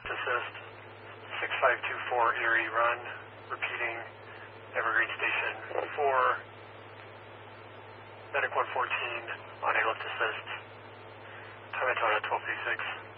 assist, 6524 Erie Run, repeating Evergreen Station 4, Medic 114 on a lift assist, time at 1236.